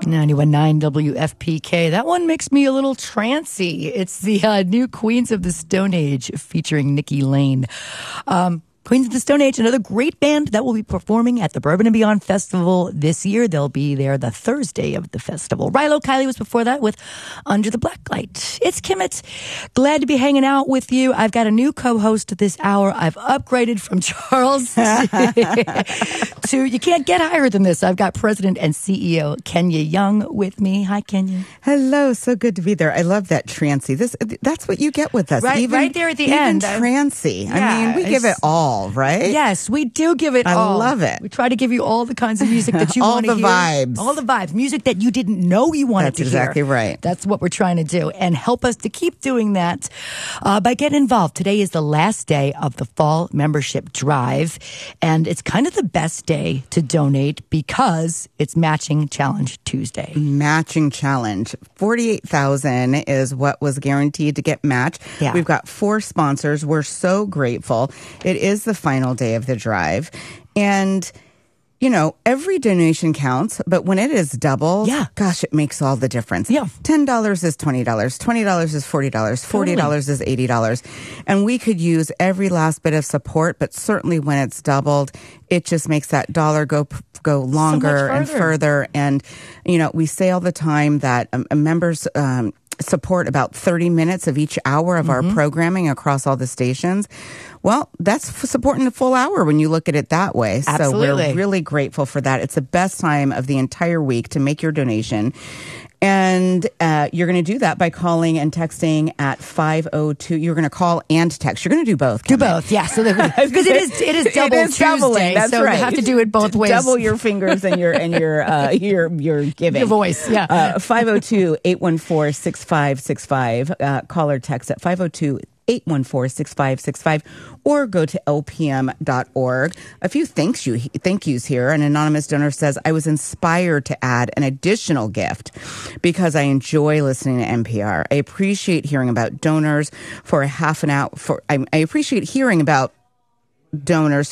91.9 WFPK. That one makes me a little trancy. It's the new Queens of the Stone Age featuring Nikki Lane. Queens of the Stone Age, another great band that will be performing at the Bourbon and Beyond Festival this year. They'll be there the Thursday of the festival. Rilo Kiley was before that with Under the Blacklight. It's Kimmett. Glad to be hanging out with you. I've got a new co-host this hour. I've upgraded from Charles to you can't get higher than this. I've got President and CEO Kenya Young with me. Hi, Kenya. Hello. So good to be there. I love that trancy. That's what you get with us. Right there at the end. Even trancy. I mean, we give it all. Right? Yes, we do give it all. I love it. We try to give you all the kinds of music that you want to hear. All the vibes. Music that you didn't know you wanted to hear. That's exactly right. That's what we're trying to do. And help us to keep doing that by getting involved. Today is the last day of the fall membership drive. And it's kind of the best day to donate because it's Matching Challenge Tuesday. Matching Challenge. $48,000 is what was guaranteed to get matched. Yeah. We've got 4 sponsors. We're so grateful. It is the final day of the drive. And, you know, every donation counts, but when it is double, gosh, it makes all the difference. Yeah. $10 is $20. $20 is $40. $40 is $80. And we could use every last bit of support, but certainly when it's doubled, it just makes that dollar go longer and further. And, you know, we say all the time that members support about 30 minutes of each hour of our programming across all the stations. Well, that's supporting a full hour when you look at it that way. Absolutely. So we're really grateful for that. It's the best time of the entire week to make your donation. And you're going to do that by calling and texting at 502. You're going to call and text. You're going to do both. Do both, yeah. So because it is double Tuesday, doubling, that's so right. you have to do it both ways. Double your fingers and your giving. Your voice, yeah. 502-814-6565. Call or text at 502-814-6565 or go to lpm.org. A few thank yous here. An anonymous donor says, I was inspired to add an additional gift because I enjoy listening to NPR. I appreciate hearing about donors for a half an hour. I appreciate hearing about donors